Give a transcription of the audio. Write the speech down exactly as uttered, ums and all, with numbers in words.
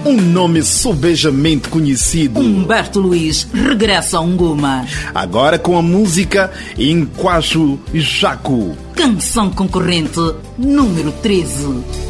Um nome subejamente conhecido. Humberto Luiz regressa a Unguma. Agora com a música Enquacho Jaco. Canção concorrente número treze.